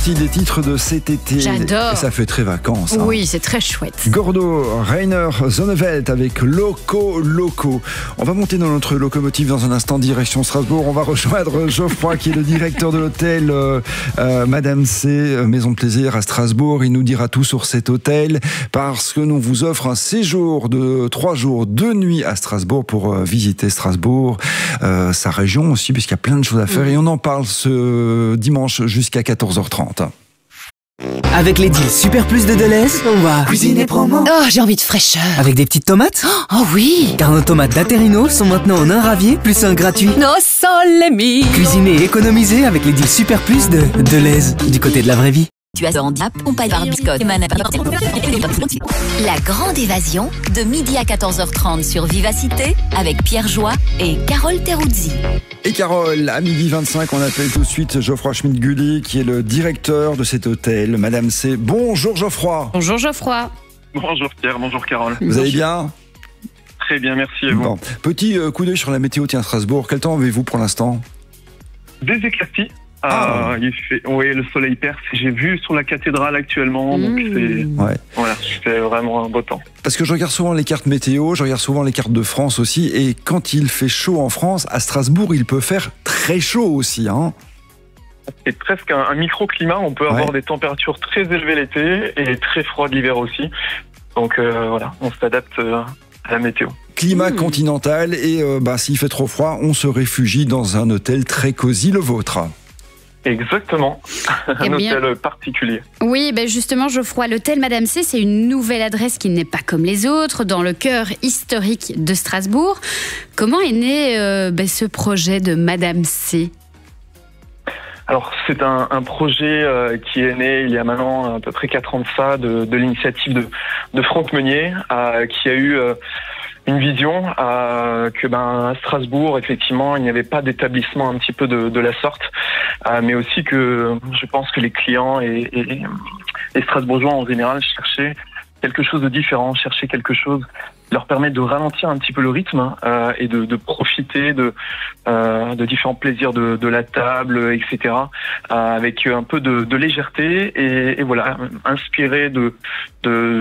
partie des titres de cet été. J'adore. Et ça fait très vacances. Oui, c'est très chouette. Gordo, Rainer Zonneveld avec Loco. On va monter dans notre locomotive dans un instant, direction Strasbourg. On va rejoindre Geoffroy qui est le directeur de l'hôtel Madame C, Maison de Plaisir à Strasbourg. Il nous dira tout sur cet hôtel parce que nous vous offre un séjour de 3 jours, 2 nuits à Strasbourg pour visiter Strasbourg, sa région aussi, puisqu'il y a plein de choses à faire. Et on en parle ce dimanche jusqu'à 14h30. Avec les deals Super Plus de Deleuze, on va cuisiner promo. Oh, j'ai envie de fraîcheur. Avec des petites tomates. Oh oui. Car nos tomates d'Aterino sont maintenant en un ravier plus un gratuit. No sole mio. Cuisiner et économiser avec les deals Super Plus de Deleuze, du côté de la vraie vie. Tu as un handicap, compagnie par biscotte. La grande évasion, de midi à 14h30 sur Vivacité, avec Pierre Joie et Carole Teruzzi. Et Carole, à 12h25, on appelle tout de suite Geoffroy Schmidt-Gully, qui est le directeur de cet hôtel, Madame C. Bonjour Geoffroy. Bonjour Geoffroy. Bonjour Pierre, bonjour Carole. Vous allez bien ? Très bien, merci et vous. Bon. Petit coup d'œil sur la météo, tiens, Strasbourg. Quel temps avez-vous pour l'instant ? Des éclaircies. Oui, le soleil perce. J'ai vu sur la cathédrale actuellement, donc c'est vraiment un beau temps. Parce que je regarde souvent les cartes météo, je regarde souvent les cartes de France aussi, et quand il fait chaud en France, à Strasbourg, il peut faire très chaud aussi, hein. C'est presque un microclimat. On peut avoir des températures très élevées l'été et très froides l'hiver aussi. Donc on s'adapte à la météo. Climat continental et s'il fait trop froid, on se réfugie dans un hôtel très cosy, le vôtre. Exactement, un hôtel particulier. Oui, justement, Geoffroy, l'hôtel Madame C, c'est une nouvelle adresse qui n'est pas comme les autres, dans le cœur historique de Strasbourg. Comment est né ce projet de Madame C ? Alors, c'est un projet qui est né il y a maintenant à peu près 4 ans de ça, de l'initiative de Franck Meunier, qui a eu une vision que à Strasbourg, effectivement, il n'y avait pas d'établissement un petit peu de la sorte, mais aussi que je pense que les clients et Strasbourgeois en général cherchaient quelque chose de différent, cherchaient quelque chose qui leur permet de ralentir un petit peu le rythme et de profiter de différents plaisirs de la table, etc., avec un peu de légèreté et voilà, inspiré de